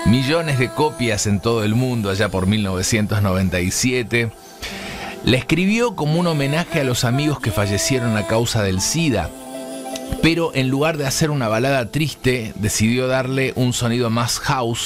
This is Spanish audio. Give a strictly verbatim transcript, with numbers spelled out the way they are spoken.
millones de copias en todo el mundo allá por mil novecientos noventa y siete. La escribió como un homenaje a los amigos que fallecieron a causa del SIDA, pero en lugar de hacer una balada triste, decidió darle un sonido más house